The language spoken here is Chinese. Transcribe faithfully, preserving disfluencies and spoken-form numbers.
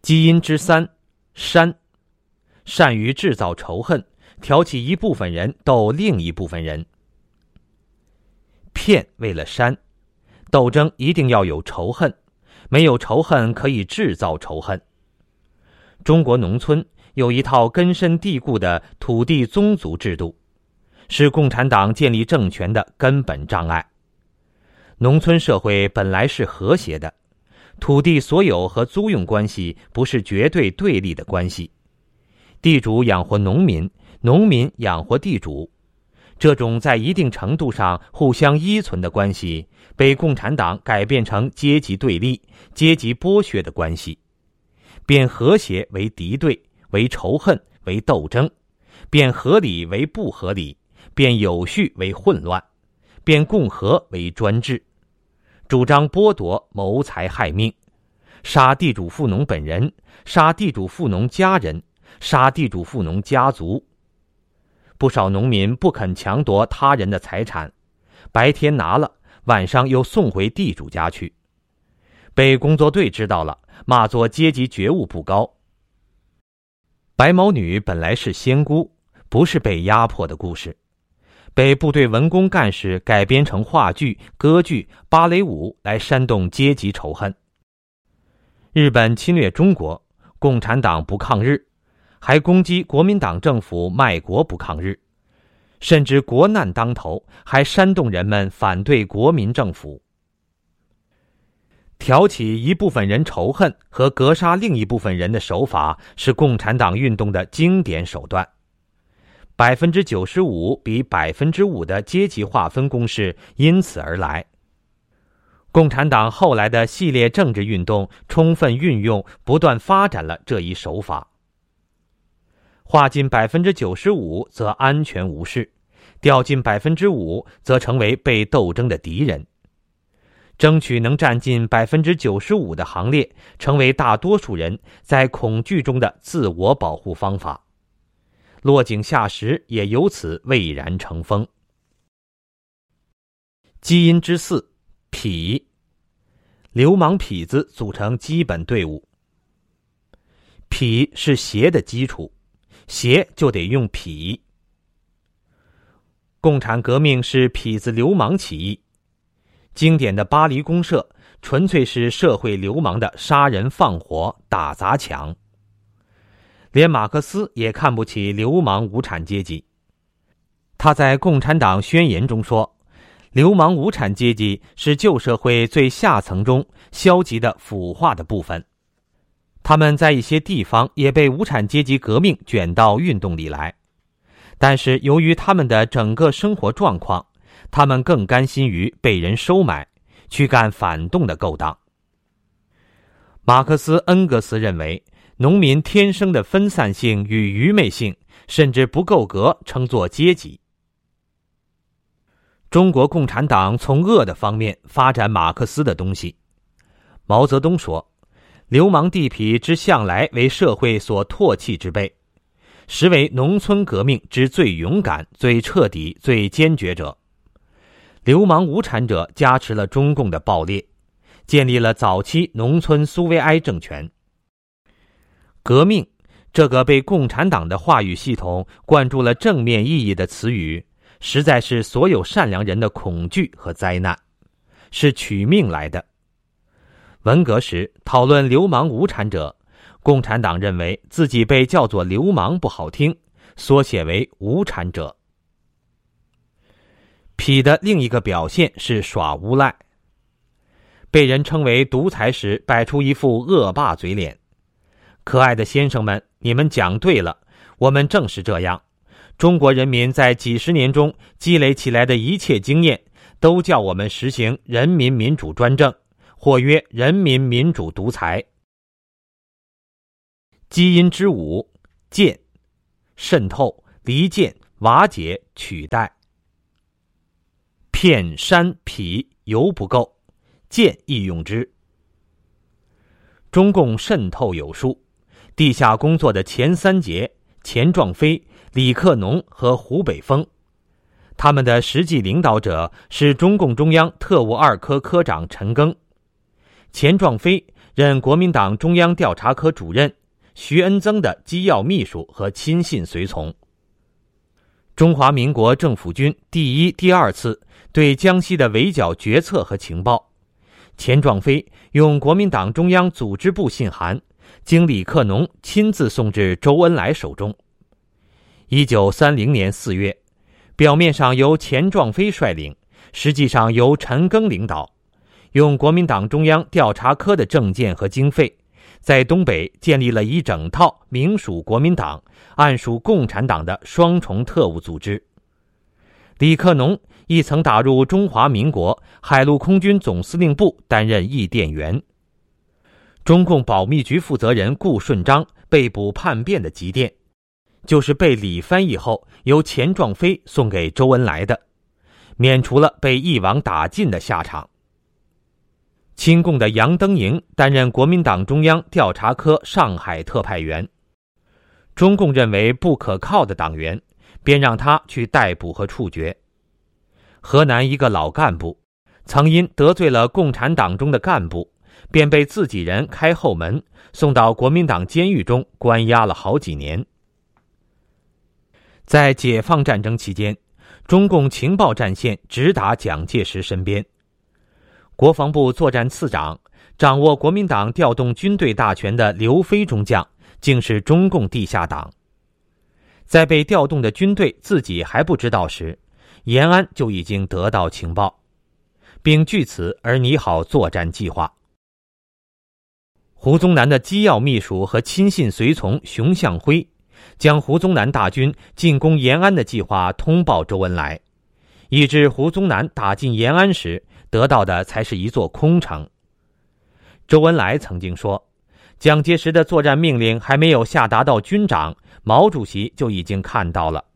基因之三，煽，善于制造仇恨，挑起一部分人斗另一部分人。骗为了煽，斗争一定要有仇恨，没有仇恨可以制造仇恨。中国农村有一套根深蒂固的土地宗族制度，是共产党建立政权的根本障碍。农村社会本来是和谐的，土地所有和租用关系不是绝对对立的关系，地主养活农民，农民养活地主，这种在一定程度上互相依存的关系，被共产党改变成阶级对立、阶级剥削的关系，变和谐为敌对，为仇恨，为斗争，变合理为不合理，变有序为混乱，变共和为专制，主张剥夺、谋财害命，杀地主富农本人，杀地主富农家人，杀地主富农家族。不少农民不肯强夺他人的财产，白天拿了，晚上又送回地主家去。被工作队知道了，骂作阶级觉悟不高。白毛女本来是仙姑，不是被压迫的故事，被部队文工干事改编成话剧、歌剧、芭蕾舞来煽动阶级仇恨。日本侵略中国，共产党不抗日，还攻击国民党政府卖国不抗日，甚至国难当头，还煽动人们反对国民政府。挑起一部分人仇恨和格杀另一部分人的手法，是共产党运动的经典手段。百分之九十五比百分之五的阶级划分公式因此而来。共产党后来的系列政治运动充分运用、不断发展了这一手法。划进百分之九十五则安全无事，掉进百分之五则成为被斗争的敌人。争取能站进百分之九十五的行列，成为大多数人在恐惧中的自我保护方法。落井下石也由此蔚然成风。基因之四，痞，流氓痞子组成基本队伍。痞是邪的基础，邪就得用痞。共产革命是痞子流氓起义，经典的巴黎公社纯粹是社会流氓的杀人放火、打砸抢。连马克思也看不起流氓无产阶级。他在《共产党宣言》中说，流氓无产阶级是旧社会最下层中消极的腐化的部分，他们在一些地方也被无产阶级革命卷到运动里来，但是由于他们的整个生活状况，他们更甘心于被人收买，去干反动的勾当。马克思、恩格斯认为，农民天生的分散性与愚昧性甚至不够格称作阶级。中国共产党从恶的方面发展马克思的东西。毛泽东说，流氓地痞之向来为社会所唾弃之辈，实为农村革命之最勇敢、最彻底、最坚决者。流氓无产者加持了中共的暴烈，建立了早期农村苏维埃政权。革命这个被共产党的话语系统灌注了正面意义的词语，实在是所有善良人的恐惧和灾难，是取命来的。文革时讨论流氓无产者，共产党认为自己被叫做流氓不好听，缩写为无产者。痞的另一个表现是耍无赖，被人称为独裁时摆出一副恶霸嘴脸。可爱的先生们，你们讲对了，我们正是这样。中国人民在几十年中积累起来的一切经验，都叫我们实行人民民主专政，或曰人民民主独裁。基因之五，渐，渗透、离间、瓦解、取代。骗、煽、痞犹不够，渐亦用之。中共渗透有术，地下工作的前三杰钱壮飞、李克农和胡北峰，他们的实际领导者是中共中央特务二科科长陈赓。钱壮飞任国民党中央调查科主任，徐恩曾的机要秘书和亲信随从。中华民国政府军第一、第二次对江西的围剿决策和情报，钱壮飞用国民党中央组织部信函，经李克农亲自送至周恩来手中。一九三零年四月，表面上由钱壮飞率领，实际上由陈赓领导，用国民党中央调查科的证件和经费，在东北建立了一整套明属国民党、暗属共产党的双重特务组织。李克农亦曾打入中华民国海陆空军总司令部担任译电员。中共保密局负责人顾顺章被捕叛变的急电，就是被李翻译后由钱壮飞送给周恩来的，免除了被一网打尽的下场。亲共的杨登营担任国民党中央调查科上海特派员，中共认为不可靠的党员，便让他去逮捕和处决。河南一个老干部曾因得罪了共产党中的干部，便被自己人开后门，送到国民党监狱中关押了好几年。在解放战争期间，中共情报战线直达蒋介石身边。国防部作战次长、掌握国民党调动军队大权的刘飞中将，竟是中共地下党。在被调动的军队自己还不知道时，延安就已经得到情报，并据此而拟好作战计划。胡宗南的机要秘书和亲信随从熊向晖，将胡宗南大军进攻延安的计划通报周恩来，以致胡宗南打进延安时，得到的才是一座空城。周恩来曾经说，蒋介石的作战命令还没有下达到军长，毛主席就已经看到了。